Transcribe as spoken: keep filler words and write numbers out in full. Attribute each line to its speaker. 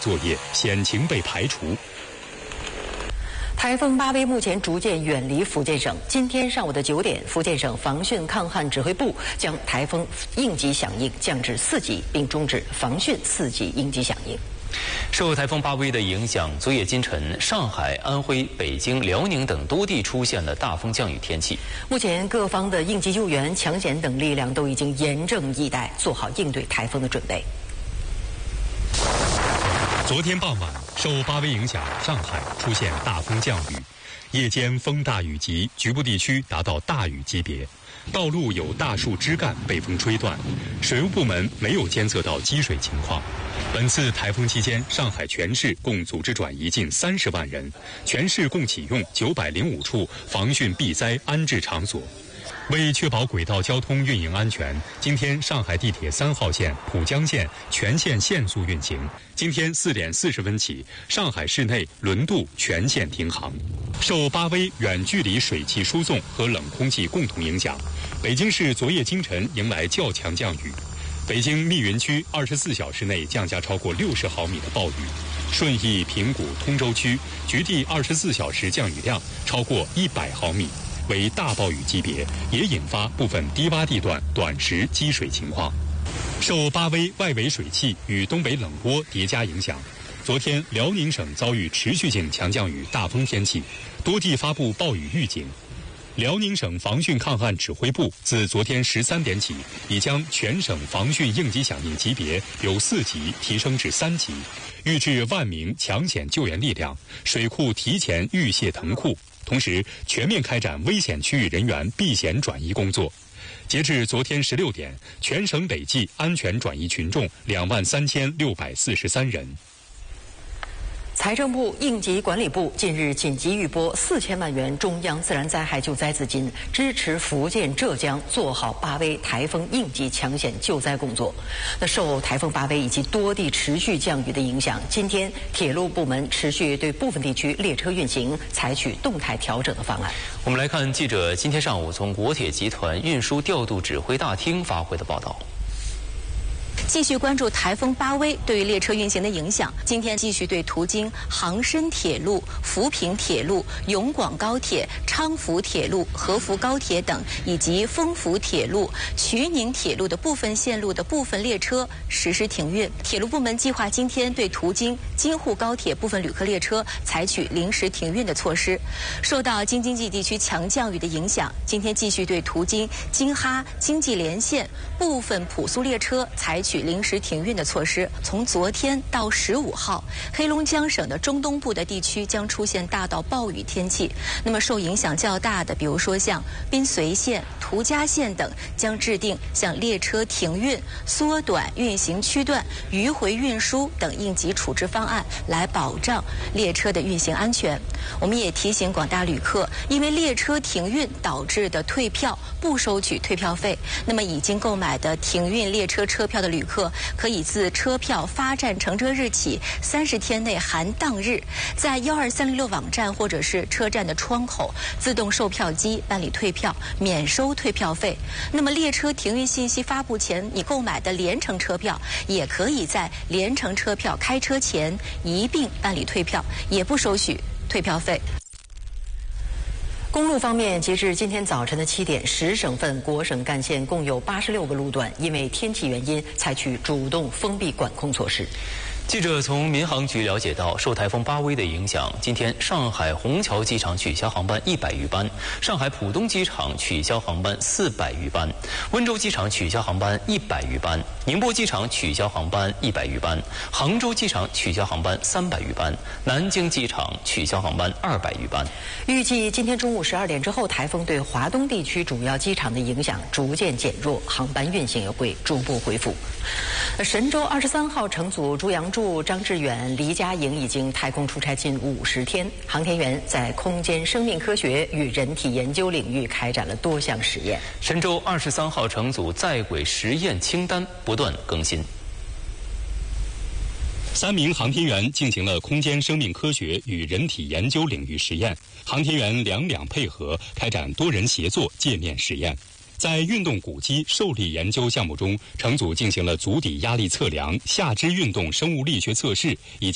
Speaker 1: 作业，险情被排除。
Speaker 2: 台风巴威目前逐渐远离福建省。今天上午的九点，福建省防汛抗旱指挥部将台风应急响应降至四级，并终止防汛四级应急响应。
Speaker 3: 受台风巴威的影响，昨夜今晨，上海、安徽、北京、辽宁等多地出现了大风降雨天气。
Speaker 2: 目前各方的应急救援、抢险等力量都已经严阵以待，做好应对台风的准备。
Speaker 1: 昨天傍晚，受巴威影响，上海出现大风降雨，夜间风大雨急，局部地区达到大雨级别。道路有大树枝干被风吹断，水务部门没有监测到积水情况。本次台风期间，上海全市共组织转移近三十万人，全市共启用九百零五处防汛避灾安置场所。为确保轨道交通运营安全，今天上海地铁三号线、浦江线全线限速运行。今天四点四十分起，上海市内轮渡全线停航。受巴威远距离水汽输送和冷空气共同影响，北京市昨夜今晨迎来较强降雨。北京密云区二十四小时内降下超过六十毫米的暴雨，顺义、平谷、通州区局地二十四小时降雨量超过一百毫米。为大暴雨级别，也引发部分低洼地段短时积水情况。受巴威外围水汽与东北冷涡叠加影响，昨天辽宁省遭遇持续性强降雨大风天气，多地发布暴雨预警。辽宁省防汛抗旱指挥部自昨天十三点起，已将全省防汛应急响应级别由四级提升至三级，预置万名抢险救援力量，水库提前预泄腾库。同时，全面开展危险区域人员避险转移工作。截至昨天十六点，全省累计安全转移群众两万三千六百四十三人。
Speaker 2: 财政部应急管理部近日紧急预拨四千万元中央自然灾害救灾资金，支持福建、浙江做好巴威台风应急抢险救灾工作。那受台风巴威以及多地持续降雨的影响，今天铁路部门持续对部分地区列车运行采取动态调整的方案。
Speaker 3: 我们来看记者今天上午从国铁集团运输调度指挥大厅发回的报道。
Speaker 4: 继续关注台风巴威对于列车运行的影响。今天继续对途经杭深铁路、福平铁路、永广高铁、昌福铁路、合福高铁等，以及丰福铁路、衢宁铁路的部分线路的部分列车实施停运。铁路部门计划今天对途经京沪高铁部分旅客列车采取临时停运的措施。受到京津冀地区强降雨的影响，今天继续对途经京哈京济连线部分普苏列车采取临时停运的措施。从昨天到十五号，黑龙江省的中东部的地区将出现大到暴雨天气。那么受影响较大的，比如说像滨绥线、涂家线等，将制定像列车停运、缩短运行区段、迂回运输等应急处置方案，来保障列车的运行安全。我们也提醒广大旅客，因为列车停运导致的退票不收取退票费，那么已经购买的停运列车车票的旅客，可以自车票发站乘车日起三十天内含当日，在幺二三零六网站或者是车站的窗口自动售票机办理退票，免收退票费。那么列车停运信息发布前，你购买的联程车票，也可以在联程车票开车前一并办理退票，也不收取退票费。
Speaker 2: 公路方面，截至今天早晨的七点，十省份国省干线共有八十六个路段因为天气原因采取主动封闭管控措施。
Speaker 3: 记者从民航局了解到，受台风巴威的影响，今天上海虹桥机场取消航班一百余班，上海浦东机场取消航班四百余班，温州机场取消航班一百余班，宁波机场取消航班一百余班，杭州机场取消航班三百余班，南京机场取消航班二百余班。
Speaker 2: 预计今天中午十二点之后，台风对华东地区主要机场的影响逐渐减弱，航班运行也会逐步恢复。神舟二十三号乘组朱杨柱、张志远、黎佳莹已经太空出差近五十天，航天员在空间生命科学与人体研究领域开展了多项实验。
Speaker 3: 神舟二十三号乘组在轨实验清单不断更新。
Speaker 1: 三名航天员进行了空间生命科学与人体研究领域实验，航天员两两配合开展多人协作界面实验。在运动鼓机受力研究项目中，乘组进行了足底压力测量、下肢运动生物力学测试以及